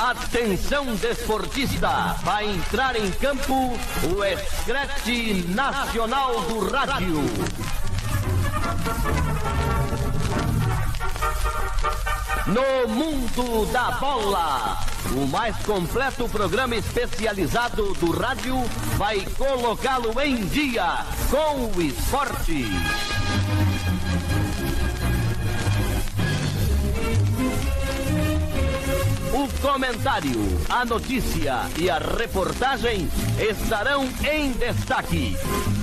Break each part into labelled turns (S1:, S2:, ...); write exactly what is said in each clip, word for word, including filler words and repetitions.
S1: Atenção desportista, vai entrar em campo o Escrete Nacional do Rádio. No Mundo da Bola, o mais completo programa especializado do rádio vai colocá-lo em dia com o esporte. O comentário, a notícia e a reportagem estarão em destaque.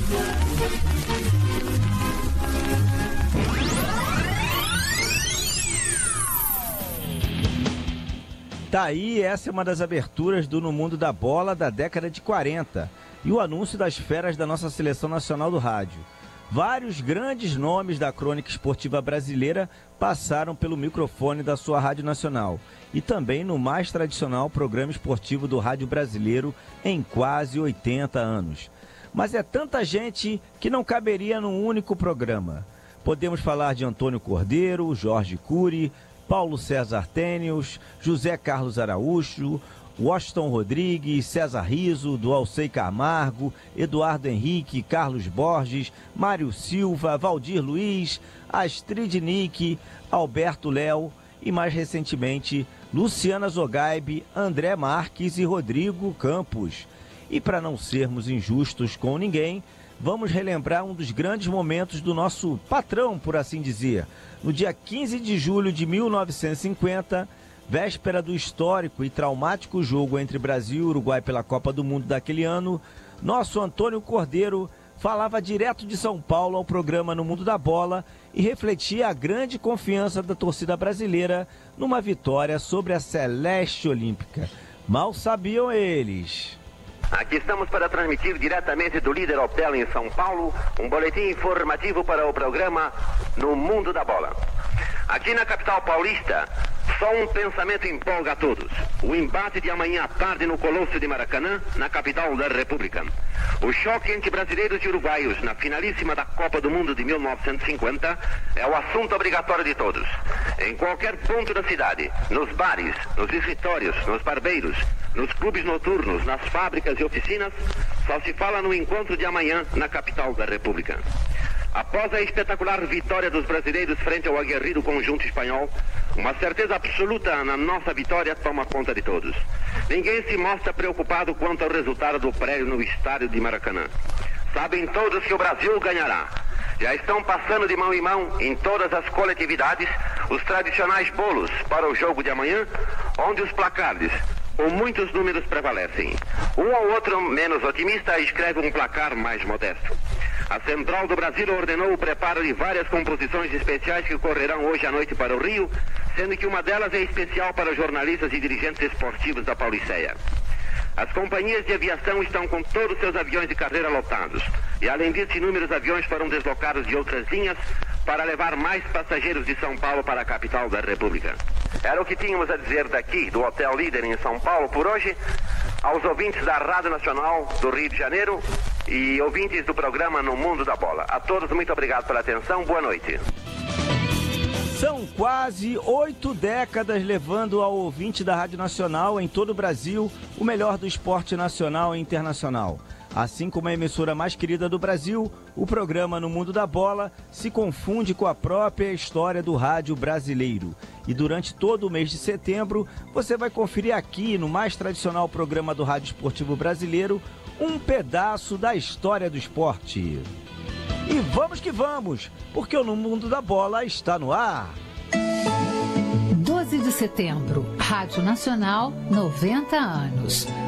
S2: Tá aí, essa é uma das aberturas do No Mundo da Bola da década de quarenta e o anúncio das feras da nossa Seleção Nacional do Rádio. Vários grandes nomes da crônica esportiva brasileira passaram pelo microfone da sua Rádio Nacional e também no mais tradicional programa esportivo do rádio brasileiro em quase oitenta anos. Mas é tanta gente que não caberia num único programa. Podemos falar de Antônio Cordeiro, Jorge Cury, Paulo César Tênios, José Carlos Araújo, Washington Rodrigues, César Riso, Dualcei Camargo, Eduardo Henrique, Carlos Borges, Mário Silva, Valdir Luiz, Astrid Nick, Alberto Léo e, mais recentemente, Luciana Zogaib, André Marques e Rodrigo Campos. E para não sermos injustos com ninguém, vamos relembrar um dos grandes momentos do nosso patrão, por assim dizer. No dia quinze de julho de mil novecentos e cinquenta, véspera do histórico e traumático jogo entre Brasil e Uruguai pela Copa do Mundo daquele ano, nosso Antônio Cordeiro falava direto de São Paulo ao programa No Mundo da Bola e refletia a grande confiança da torcida brasileira numa vitória sobre a Celeste Olímpica. Mal sabiam eles.
S3: Aqui estamos para transmitir diretamente do Líder Hotel em São Paulo um boletim informativo para o programa No Mundo da Bola. Aqui na capital paulista, só um pensamento empolga a todos. O embate de amanhã à tarde no Colosso de Maracanã, na capital da República. O choque entre brasileiros e uruguaios na finalíssima da Copa do Mundo de mil novecentos e cinquenta é o assunto obrigatório de todos. Em qualquer ponto da cidade, nos bares, nos escritórios, nos barbeiros, nos clubes noturnos, nas fábricas e oficinas, só se fala no encontro de amanhã na capital da República. Após a espetacular vitória dos brasileiros frente ao aguerrido conjunto espanhol, uma certeza absoluta na nossa vitória toma conta de todos. Ninguém se mostra preocupado quanto ao resultado do prédio no estádio de Maracanã. Sabem todos que o Brasil ganhará. Já estão passando de mão em mão, em todas as coletividades, os tradicionais bolos para o jogo de amanhã, onde os placares, com muitos números, prevalecem. Um ou outro menos otimista escreve um placar mais modesto. A Central do Brasil ordenou o preparo de várias composições especiais que correrão hoje à noite para o Rio, sendo que uma delas é especial para jornalistas e dirigentes esportivos da Pauliceia. As companhias de aviação estão com todos seus aviões de carreira lotados. E além disso, inúmeros aviões foram deslocados de outras linhas para levar mais passageiros de São Paulo para a capital da República. Era o que tínhamos a dizer daqui, do Hotel Líder em São Paulo, por hoje. Aos ouvintes da Rádio Nacional do Rio de Janeiro e ouvintes do programa No Mundo da Bola. A todos, muito obrigado pela atenção. Boa noite.
S2: São quase oito décadas levando ao ouvinte da Rádio Nacional em todo o Brasil o melhor do esporte nacional e internacional. Assim como a emissora mais querida do Brasil, o programa No Mundo da Bola se confunde com a própria história do rádio brasileiro. E durante todo o mês de setembro, você vai conferir aqui no mais tradicional programa do Rádio Esportivo Brasileiro um pedaço da história do esporte. E vamos que vamos, porque o No Mundo da Bola está no ar.
S4: doze de setembro, Rádio Nacional, noventa anos.